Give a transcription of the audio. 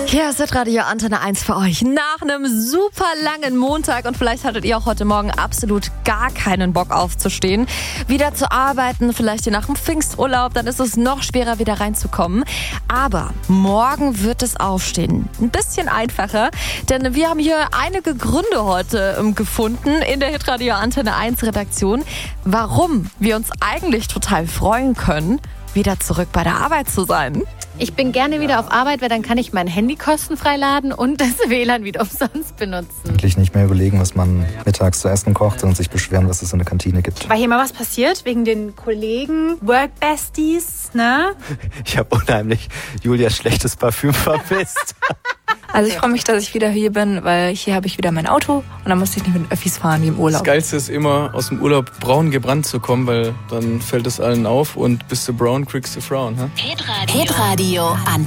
Hier ist Radio Antenne 1 für euch nach einem super langen Montag und vielleicht hattet ihr auch heute Morgen absolut gar keinen Bock aufzustehen, wieder zu arbeiten, vielleicht hier nach dem Pfingsturlaub, dann ist es noch schwerer wieder reinzukommen. Aber morgen wird es Aufstehen ein bisschen einfacher, denn wir haben hier einige Gründe heute gefunden in der Hitradio Antenne 1 Redaktion, warum wir uns eigentlich total freuen können, wieder zurück bei der Arbeit zu sein. Ich bin gerne wieder auf Arbeit, weil dann kann ich mein Handy kostenfrei laden und das WLAN wieder umsonst benutzen. Wirklich nicht mehr überlegen, was man mittags zu essen kocht und sich beschweren, was es in der Kantine gibt. War hier mal was passiert wegen den Kollegen, Work-Besties, ne? Ich habe unheimlich Julias schlechtes Parfüm vermisst. Also ich freue mich, dass ich wieder hier bin, weil hier habe ich wieder mein Auto und dann muss ich nicht mit den Öffis fahren wie im Urlaub. Das Geilste ist immer, aus dem Urlaub braun gebrannt zu kommen, weil dann fällt es allen auf und bist du brown, kriegst du Frauen. Hitradio Antenne.